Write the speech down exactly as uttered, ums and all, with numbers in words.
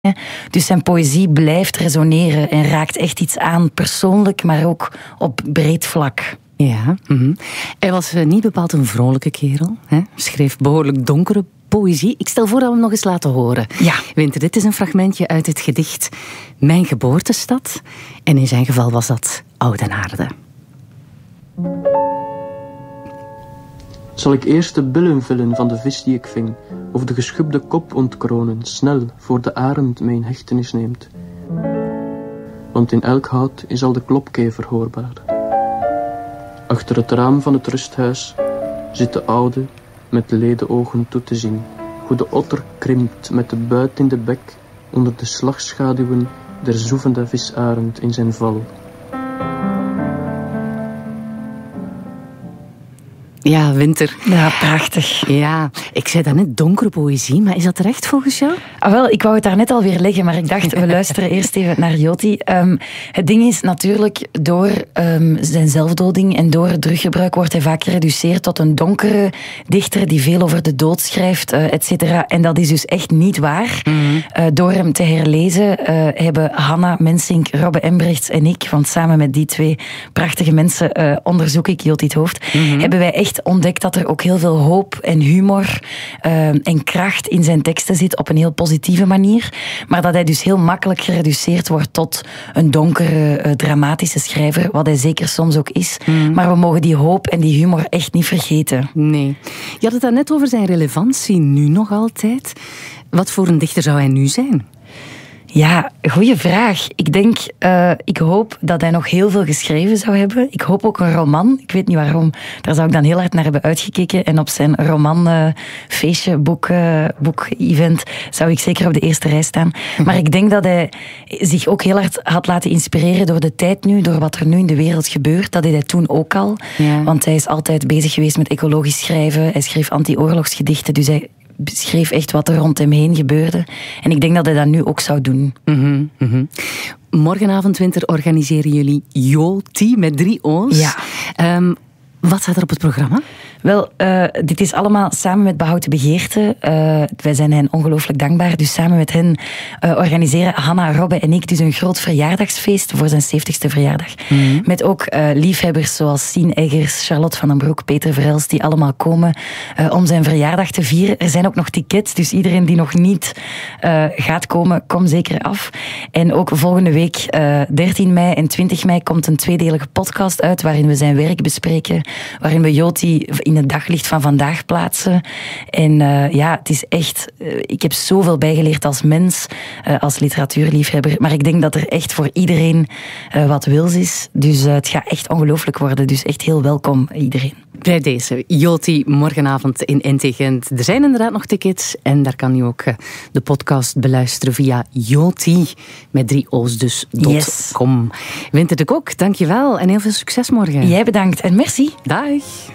Dus zijn poëzie blijft resoneren en raakt echt iets aan, persoonlijk, maar ook op breed vlak. Ja, mm-hmm. Hij was uh, niet bepaald een vrolijke kerel. Hè? Schreef behoorlijk donkere poëzie. Ik stel voor dat we hem nog eens laten horen. Ja. Winter, dit is een fragmentje uit het gedicht Mijn geboortestad. En in zijn geval was dat Oudenaarde. Zal ik eerst de billen vullen van de vis die ik ving, of de geschubde kop ontkronen, snel, voor de arend mijn hechtenis neemt. Want in elk hout is al de klopkever hoorbaar. Achter het raam van het rusthuis zit de oude met lede ogen toe te zien, hoe de otter krimpt met de buit in de bek onder de slagschaduwen der zoevende visarend in zijn val. Ja, Winter. Ja, prachtig. Ja, ik zei daarnet donkere poëzie, maar is dat terecht volgens jou? Ah, wel, ik wou het daar net alweer leggen, maar ik dacht, we luisteren eerst even naar Joti. Um, het ding is natuurlijk, door um, zijn zelfdoding en door het druggebruik wordt hij vaak gereduceerd tot een donkere dichter die veel over de dood schrijft, uh, et cetera. En dat is dus echt niet waar. Mm-hmm. Uh, door hem te herlezen uh, hebben Hanna Mensink, Robbe Embrechts en ik, want samen met die twee prachtige mensen uh, onderzoek ik Joti 't Hooft, mm-hmm. hebben wij echt ontdekt dat er ook heel veel hoop en humor uh, en kracht in zijn teksten zit op een heel positieve manier. Maar dat hij dus heel makkelijk gereduceerd wordt tot een donkere, uh, dramatische schrijver, wat hij zeker soms ook is. Mm. Maar we mogen die hoop en die humor echt niet vergeten. Nee. Je had het daarnet over zijn relevantie nu nog altijd. Wat voor een dichter zou hij nu zijn? Ja, goeie vraag. Ik denk, uh, ik hoop dat hij nog heel veel geschreven zou hebben. Ik hoop ook een roman. Ik weet niet waarom. Daar zou ik dan heel hard naar hebben uitgekeken. En op zijn roman uh, feestje, boek, uh, boek-event zou ik zeker op de eerste rij staan. Maar ik denk dat hij zich ook heel hard had laten inspireren door de tijd nu, door wat er nu in de wereld gebeurt. Dat deed hij toen ook al. Ja. Want hij is altijd bezig geweest met ecologisch schrijven. Hij schreef anti-oorlogsgedichten, dus hij schreef echt wat er rond hem heen gebeurde. En ik denk dat hij dat nu ook zou doen. Mm-hmm, mm-hmm. Morgenavond, Winter, organiseren jullie Joti met drie O's. Ja. Um, wat staat er op het programma? Wel, uh, dit is allemaal samen met Behoud de Begeerte. Uh, wij zijn hen ongelooflijk dankbaar. Dus samen met hen uh, organiseren Hanna, Robbe en ik dus een groot verjaardagsfeest voor zijn zeventigste verjaardag. Mm-hmm. Met ook uh, liefhebbers zoals Sien Eggers, Charlotte van den Broek, Peter Verels, die allemaal komen uh, om zijn verjaardag te vieren. Er zijn ook nog tickets, dus iedereen die nog niet uh, gaat komen, kom zeker af. En ook volgende week, uh, dertien mei en twintig mei, komt een tweedelige podcast uit waarin we zijn werk bespreken, waarin we Joti in het daglicht van vandaag plaatsen. En uh, ja, het is echt... Uh, ik heb zoveel bijgeleerd als mens, uh, als literatuurliefhebber, maar ik denk dat er echt voor iedereen uh, wat wils is. Dus uh, het gaat echt ongelooflijk worden. Dus echt heel welkom, iedereen. Bij deze, Joti, morgenavond in N T Gent. Er zijn inderdaad nog tickets en daar kan je ook uh, de podcast beluisteren via Joti, met drie O's dus, yes. .com. Winter de Kok, dankjewel en heel veel succes morgen. Jij bedankt en merci. Dag.